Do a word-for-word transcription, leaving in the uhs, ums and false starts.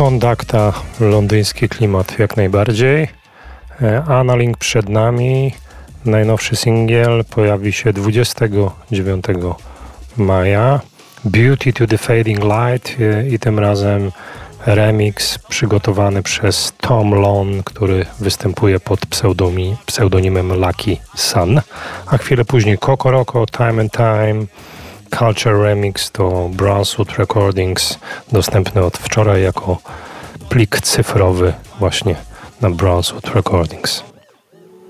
Kondakta, londyński klimat jak najbardziej. Analink przed nami. Najnowszy singiel pojawi się dwudziestego dziewiątego maja. Beauty to the Fading Light i tym razem remix przygotowany przez Tom Lone, który występuje pod pseudomi, pseudonimem Lucky Sun. A chwilę później Coco Roco, Time and Time, Culture Remix to Brownswood Recordings, dostępny od wczoraj jako plik cyfrowy właśnie na Brownswood Recordings.